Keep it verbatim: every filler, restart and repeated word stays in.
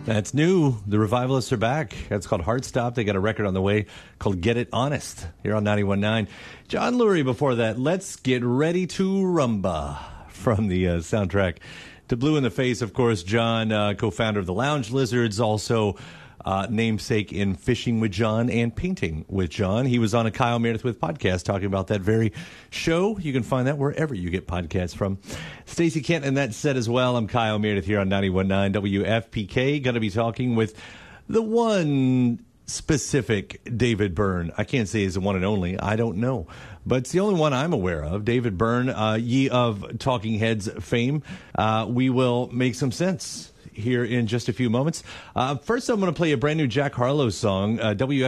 That's new. The Revivalists are back. That's called Heartstop. They got a record on the way called Get It Honest here on ninety-one point nine. John Lurie before that. Let's Get Ready to Rumba from the uh, soundtrack to Blue in the Face. Of course, John, uh, co-founder of the Lounge Lizards, also uh, namesake in Fishing with John and Painting with John. He was on a Kyle Meredith with podcast talking about that very show. You can find that wherever you get podcasts from. Stacey Kent, and that said as well, I'm Kyle Meredith here on ninety-one point nine W F P K. Going to be talking with the one specific David Byrne. I can't say he's the one and only. I don't know. But it's the only one I'm aware of. David Byrne, uh, ye of Talking Heads fame. Uh, we will make some sense here in just a few moments. Uh, first, I'm going to play a brand new Jack Harlow song. Uh, W